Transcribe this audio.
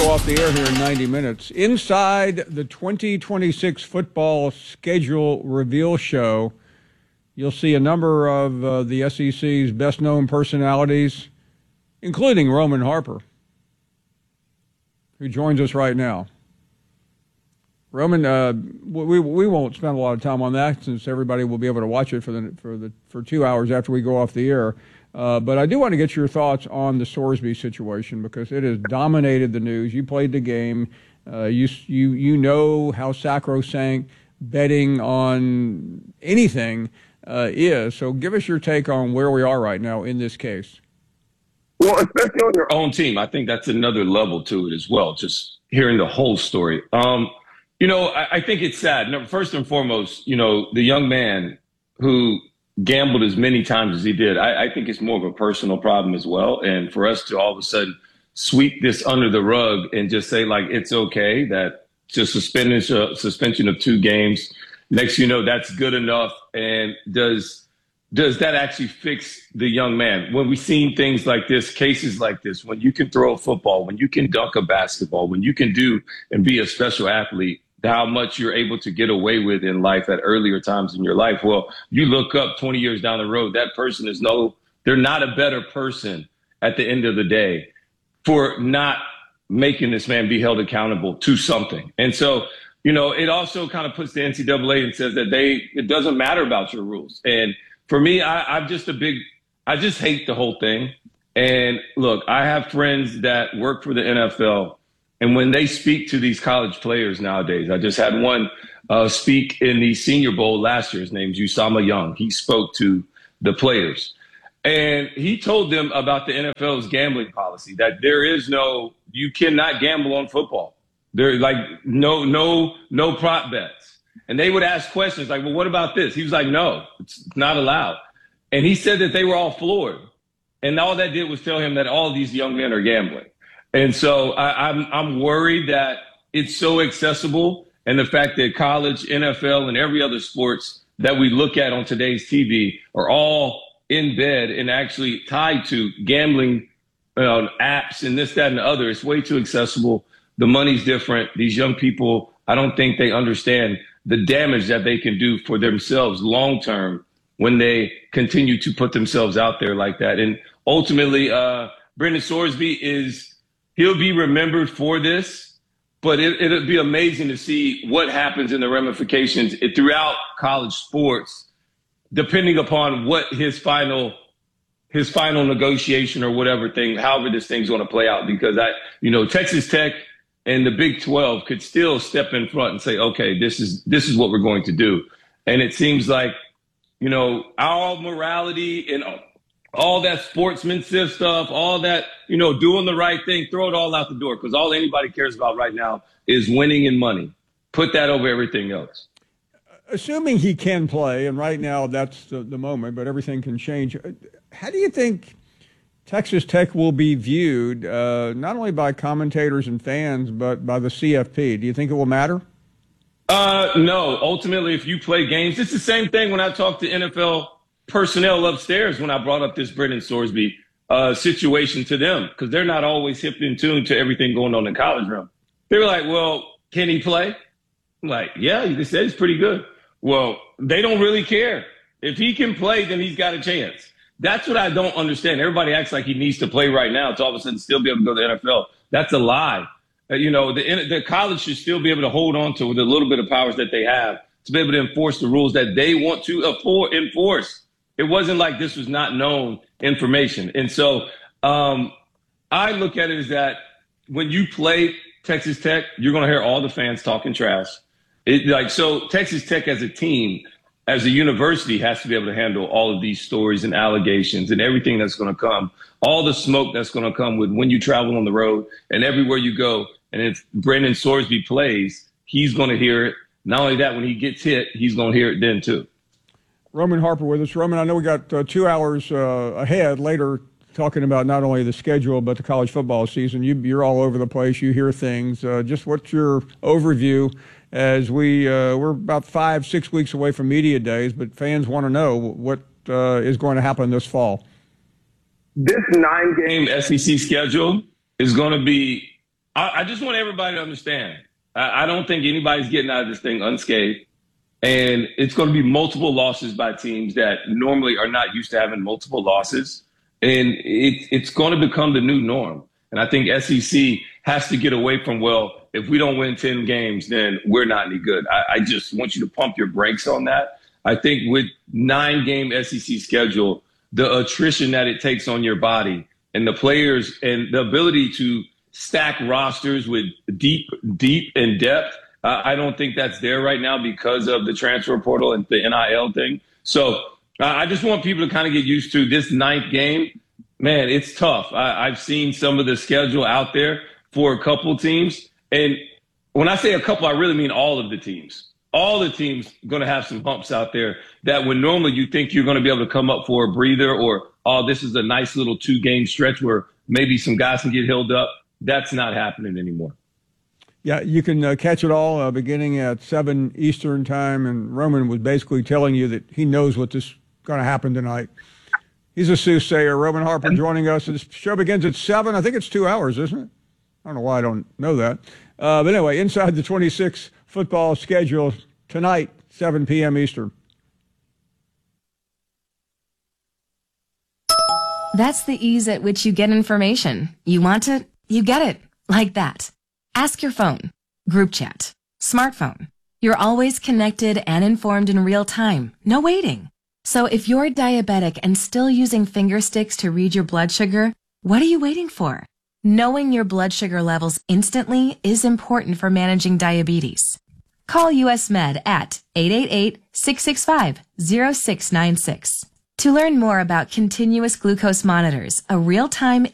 go off the air here in 90 minutes. Inside the 2026 football schedule reveal show, you'll see a number of the SEC's best-known personalities, including Roman Harper, who joins us right now. Roman, we won't spend a lot of time on that since everybody will be able to watch it for 2 hours after we go off the air. But I do want to get your thoughts on the Sorsby situation because it has dominated the news. You played the game. You know how sacrosanct betting on anything is. So give us your take on where we are right now in this case. Well, especially on your own team, I think that's another level to it as well, just hearing the whole story. I think it's sad. First and foremost, the young man who gambled as many times as he did, I think it's more of a personal problem as well. And for us to all of a sudden sweep this under the rug and just say, like, it's okay, that just suspension of 2 games, next that's good enough. And does that actually fix the young man? When we've seen things like this, cases like this, when you can throw a football, when you can dunk a basketball, when you can do and be a special athlete, how much you're able to get away with in life at earlier times in your life. Well, you look up 20 years down the road, that person they're not a better person at the end of the day for not making this man be held accountable to something. And so, it also kind of puts the NCAA and says that it doesn't matter about your rules. And for me, I just hate the whole thing. And look, I have friends that work for the NFL. And when they speak to these college players nowadays, I just had one speak in the Senior Bowl last year. His name's Usama Young. He spoke to the players. And he told them about the NFL's gambling policy, that you cannot gamble on football. There's like no prop bets. And they would ask questions like, well, what about this? He was like, no, it's not allowed. And he said that they were all floored. And all that did was tell him that all these young men are gambling. And so I'm worried that it's so accessible, and the fact that college, NFL, and every other sports that we look at on today's TV are all in bed and actually tied to gambling apps and this, that, and the other. It's way too accessible. The money's different. These young people, I don't think they understand the damage that they can do for themselves long term when they continue to put themselves out there like that. And ultimately, Brendan Sorsby he'll be remembered for this, but it'll be amazing to see what happens in the ramifications throughout college sports, depending upon what his final negotiation or whatever thing, however this thing's going to play out. Because Texas Tech and the Big 12 could still step in front and say, okay, this is what we're going to do. And it seems like, our morality and all that sportsmanship stuff, all that, doing the right thing, throw it all out the door, because all anybody cares about right now is winning and money. Put that over everything else. Assuming he can play, and right now that's the moment, but everything can change. How do you think Texas Tech will be viewed, not only by commentators and fans, but by the CFP? Do you think it will matter? No. Ultimately, if you play games, it's the same thing when I talk to NFL personnel upstairs when I brought up this Brendan Sorsby situation to them, because they're not always hip and tuned to everything going on in the college room. They were like, well, can he play? I'm like, yeah, they said he's pretty good. Well, they don't really care. If he can play, then he's got a chance. That's what I don't understand. Everybody acts like he needs to play right now to all of a sudden still be able to go to the NFL. That's a lie. The college should still be able to hold on to the little bit of powers that they have to be able to enforce the rules that they want to enforce. It wasn't like this was not known information. And so I look at it as that when you play Texas Tech, you're going to hear all the fans talking trash. So Texas Tech as a team, as a university, has to be able to handle all of these stories and allegations and everything that's going to come, all the smoke that's going to come with when you travel on the road and everywhere you go. And if Brendan Sorsby plays, he's going to hear it. Not only that, when he gets hit, he's going to hear it then too. Roman Harper with us. Roman, I know we got 2 hours ahead later talking about not only the schedule but the college football season. You're all over the place. You hear things. Just what's your overview as we're about 5-6 weeks away from media days, but fans want to know what is going to happen this fall. This 9-game SEC schedule is going to be I just want everybody to understand. I don't think anybody's getting out of this thing unscathed. And it's going to be multiple losses by teams that normally are not used to having multiple losses. And it's going to become the new norm. And I think SEC has to get away from, well, if we don't win 10 games, then we're not any good. I just want you to pump your brakes on that. I think with 9-game SEC schedule, the attrition that it takes on your body and the players and the ability to stack rosters with deep and depth, I don't think that's there right now because of the transfer portal and the NIL thing. So I just want people to kind of get used to this 9th game. Man, it's tough. I've seen some of the schedule out there for a couple teams. And when I say a couple, I really mean all of the teams. All the teams going to have some humps out there that when normally you think you're going to be able to come up for a breather or, oh, this is a nice little 2-game stretch where maybe some guys can get healed up. That's not happening anymore. Yeah, you can catch it all beginning at 7 Eastern time, and Roman was basically telling you that he knows what is going to happen tonight. He's a soothsayer. Roman Harper joining us. The show begins at 7. I think it's 2 hours, isn't it? I don't know why I don't know that. But anyway, inside the 26 football schedule tonight, 7 p.m. Eastern. That's the ease at which you get information. You want it, you get it. Like that. Ask your phone, group chat, smartphone. You're always connected and informed in real time. No waiting. So if you're diabetic and still using finger sticks to read your blood sugar, what are you waiting for? Knowing your blood sugar levels instantly is important for managing diabetes. Call US Med at 888-665-0696. To learn more about continuous glucose monitors, a real-time